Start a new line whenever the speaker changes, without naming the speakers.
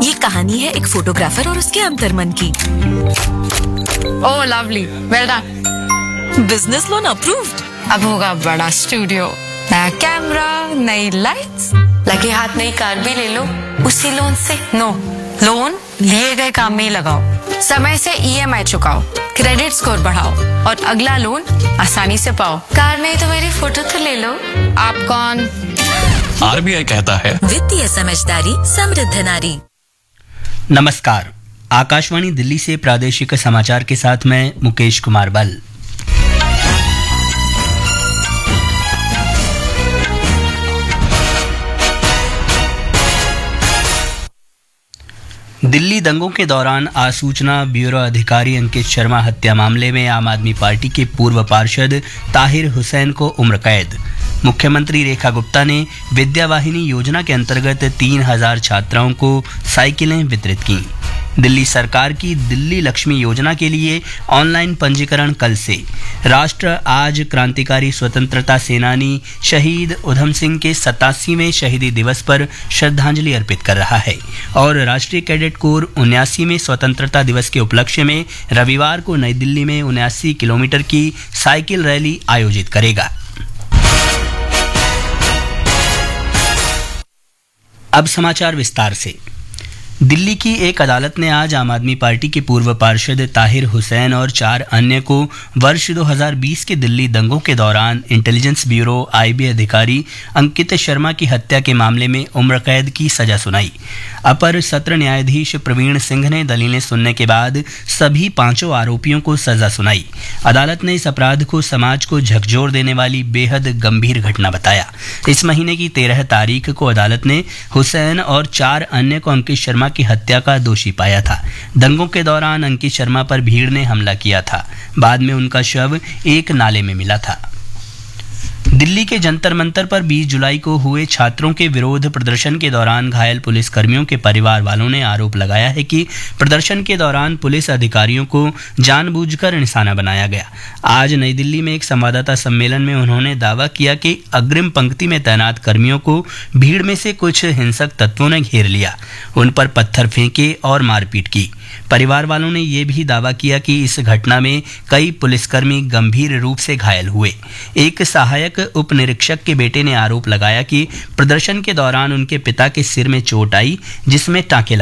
ये कहानी है एक फोटोग्राफर और उसके अंतर्मन की।
ओह lovely, well done.
Business loan approved.
अब होगा बड़ा स्टूडियो, नया कैमरा, नई लाइट्स, लगे हाथ नई कार भी ले लो उसी लोन से। नो, लोन लिए गए काम में ही लगाओ, समय से EMI चुकाओ, क्रेडिट स्कोर बढ़ाओ और अगला लोन आसानी से पाओ। कार नहीं तो मेरी फोटो तो ले लो। आप कौन?
RBI कहता है
वित्तीय समझदारी समृद्ध नारी।
नमस्कार, आकाशवाणी दिल्ली से प्रादेशिक समाचार के साथ मैं मुकेश कुमार बल। दिल्ली दंगों के दौरान आसूचना ब्यूरो अधिकारी अंकित शर्मा हत्या मामले में आम आदमी पार्टी के पूर्व पार्षद ताहिर हुसैन को उम्र कैद। मुख्यमंत्री रेखा गुप्ता ने विद्यावाहिनी योजना के अंतर्गत 3000 छात्राओं को साइकिलें वितरित की। दिल्ली सरकार की दिल्ली लक्ष्मी योजना के लिए ऑनलाइन पंजीकरण कल से। राष्ट्र आज क्रांतिकारी स्वतंत्रता सेनानी शहीद उधम सिंह के 87वें शहीदी दिवस पर श्रद्धांजलि अर्पित कर रहा है और राष्ट्रीय कैडेट कोर 79वें स्वतंत्रता दिवस के उपलक्ष्य में रविवार को नई दिल्ली में 79 किलोमीटर की साइकिल रैली आयोजित करेगा। अब समाचार विस्तार से। दिल्ली की एक अदालत ने आज आम आदमी पार्टी के पूर्व पार्षद ताहिर हुसैन और 4 अन्य को वर्ष 2020 के दिल्ली दंगों के दौरान इंटेलिजेंस ब्यूरो IB अधिकारी अंकित शर्मा की हत्या के मामले में उम्र कैद की सजा सुनाई। अपर सत्र न्यायाधीश प्रवीण सिंह ने दलीलें सुनने के बाद सभी 5 आरोपियों को सजा सुनाई। अदालत ने इस अपराध को समाज को झकझोर देने वाली बेहद गंभीर घटना बताया। इस महीने की 13 तारीख को अदालत ने हुसैन और 4 अन्य को अंकित शर्मा की हत्या का दोषी पाया था। दंगों के दौरान अंकित शर्मा पर भीड़ ने हमला किया था। बाद में उनका शव एक नाले में मिला था। दिल्ली के जंतर मंतर पर 20 जुलाई को हुए छात्रों के विरोध प्रदर्शन के दौरान घायल पुलिसकर्मियों के परिवार वालों ने आरोप लगाया है कि प्रदर्शन के दौरान पुलिस अधिकारियों को जानबूझकर निशाना बनाया गया। आज नई दिल्ली में एक संवाददाता सम्मेलन में उन्होंने दावा किया कि अग्रिम पंक्ति में तैनात कर्मियों को भीड़ में से कुछ हिंसक तत्वों ने घेर लिया, उन पर पत्थर फेंके और मारपीट की। परिवार वालों ने यह भी दावा किया कि इस घटना में कई पुलिसकर्मी गंभीर रूप से घायल हुए। एक सहायक उप निरीक्षक के बेटे ने आरोप लगाया कि प्रदर्शन के दौरान उनके पिता के सिर में चोट आई, जिसमें टांके